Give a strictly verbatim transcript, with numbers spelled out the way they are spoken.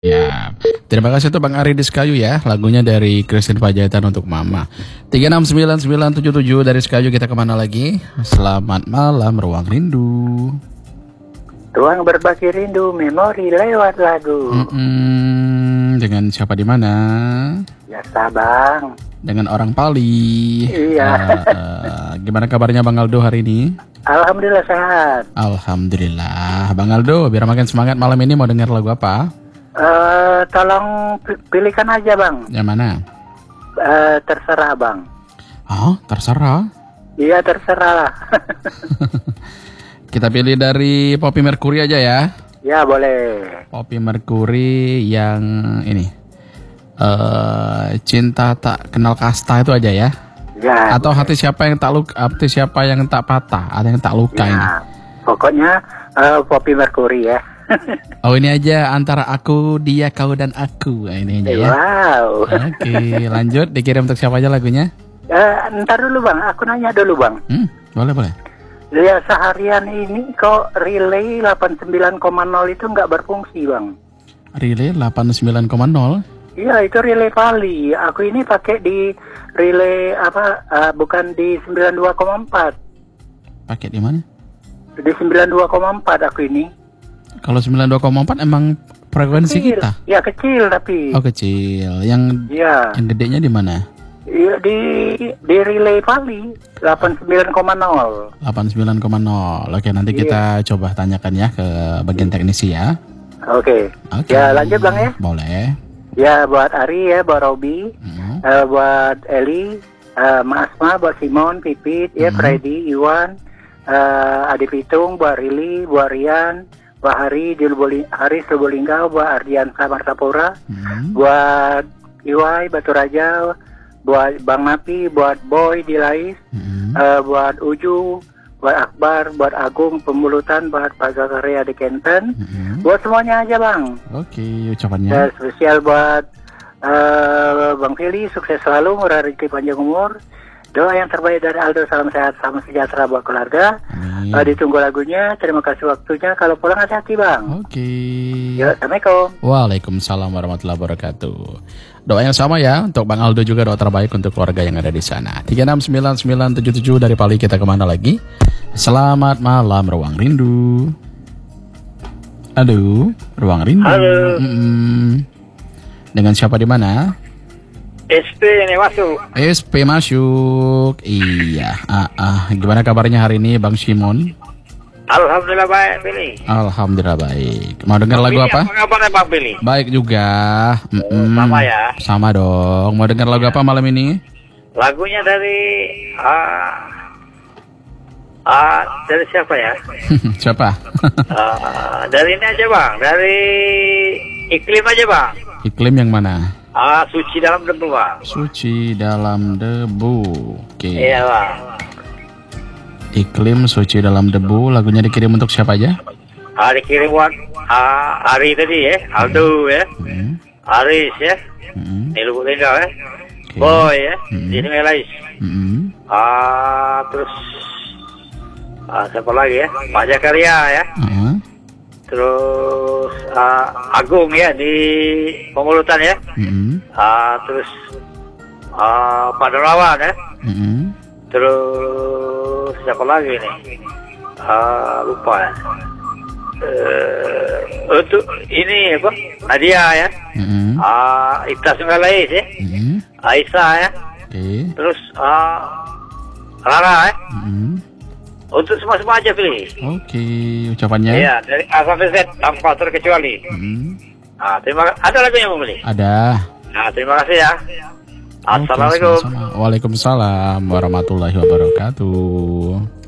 Ya, terima kasih tuh Bang Ari di Sekayu ya. Lagunya dari Christine Panjaitan untuk Mama. Tiga enam sembilan sembilan tujuh tujuh dari Sekayu, kita kemana lagi? Selamat malam Ruang Rindu. Ruang berbagi rindu, memori lewat lagu. Mm-mm. Dengan siapa di mana? Biasa Bang. Dengan orang Pali. Iya. Uh, gimana kabarnya Bang Aldo hari ini? Alhamdulillah sehat. Alhamdulillah. Bang Aldo, biar makin semangat malam ini mau dengar lagu apa? Uh, tolong pilihkan aja Bang. Yang mana? Uh, terserah Bang. Oh, terserah. Iya terserah lah. Kita pilih dari Poppy Mercury aja ya. Ya boleh. Poppy Mercury yang ini. Uh, cinta tak kenal kasta itu aja ya. Ya. Atau hati siapa yang tak luka, hati siapa yang tak patah, ada yang tak luka ya. ini. Pokoknya uh, Poppy Mercury ya. Oh ini aja antara aku, dia, kau dan aku. Nah, ini aja ya. Wow. Oke, lanjut dikirim untuk siapa aja lagunya? Uh, ntar dulu Bang, aku nanya dulu Bang. Hmm, boleh boleh. Ya seharian ini kok relay delapan puluh sembilan koma nol itu nggak berfungsi Bang. Relay delapan puluh sembilan koma nol? Iya itu relay Pali. Aku ini pakai di relay apa? Uh, bukan di sembilan puluh dua koma empat. Pakai di mana? Di sembilan puluh dua koma empat aku ini. Kalau sembilan puluh dua koma empat emang frekuensi Kecil. kita? Ya kecil tapi. Oh kecil. Yang ya. Yang gedenya di mana? Iya di di relay Pali delapan puluh sembilan koma nol. delapan puluh sembilan koma nol. Oke, nanti iya. kita coba tanyakan ya ke bagian teknisi ya. Oke. Oke. Ya lanjut Bang ya. Boleh. Ya buat Ari ya, buat Robi, mm-hmm. uh, buat Eli, uh, Mas Asma, buat Simon, Pipit, mm-hmm. ya Freddy, Iwan, uh, Adi Pitung, buat Rili, buat Rian, buat Hari di Luboling, Haris Lubolingga, buat Ardian Martapura, mm-hmm. buat Iwai Batu Raja, buat Bang Napi, buat Boy di Lais, mm-hmm. uh, buat Uju, buat Akbar, buat Agung Pembulutan, buat Pak Zakaria di Kenten, mm-hmm. buat semuanya aja Bang. Oke, ucapannya. Dan spesial buat uh, Bang Fili, sukses selalu, murah rezeki panjang umur. Doa yang terbaik dari Aldo, salam sehat, salam sejahtera buat keluarga. Uh, ditunggu lagunya, terima kasih waktunya. Kalau pulang hati-hati Bang. Oke. Ya, Assalamualaikum. Waalaikumsalam warahmatullahi wabarakatuh. Doa yang sama ya untuk Bang Aldo juga, doa terbaik untuk keluarga yang ada di sana. Tiga enam sembilan sembilan tujuh tujuh dari Pali, kita kemana lagi? Selamat malam Ruang Rindu. Aduh, Ruang Rindu. Halo. Mm-mm. Dengan siapa di mana? S P ini masuk. S P masuk. Iya. Ah, ah. Gimana kabarnya hari ini Bang Simon? Alhamdulillah baik Billy. Alhamdulillah baik. Mau dengar Bang lagu Billy, apa? Apa kabarnya Bang Billy? Baik juga. Mm-mm. Sama ya. Sama dong. Mau dengar lagu apa malam ini? Lagunya dari ah ah dari siapa ya? Siapa? uh, dari ini aja Bang, dari Iklim aja Bang. Iklim yang mana? Ah Suci Dalam Debu Bang. Suci Dalam Debu. Oke. Okay. Iya Bang. Iklim Suci Dalam Debu. Lagunya dikirim untuk siapa aja? Ah dikirim buat ah, Ari tadi ya, Aldo ya, hmm. Aris ya, hmm. Nilu Tinggal ya, okay. Boy ya, hmm. Dini Melais. Hmm. Ah terus ah, siapa lagi ya? Pak Zakaria ya. Uh-huh. Terus uh, Agung ya di Pemulutan ya. Hmm. Ah terus uh, Pak Dolawan ya. Hmm. Terus siapa lagi nih? Ah lupa ya. Uh, untuk ini apa? Nadia ya. Hmm. Ah Ita Sungalais ya. Hmm. Aisyah ya. Okay. Terus uh, Rara ya. Hmm. Untuk semua-semua aja pilih. Oke, okay. Ucapannya? Iya, dari A sampai Z tanpa terkecuali. Hmm. Nah, terima kasih. Ada lagi yang mau beli? Ada. Nah, terima kasih ya. Assalamualaikum. Okay, waalaikumsalam warahmatullahi wabarakatuh.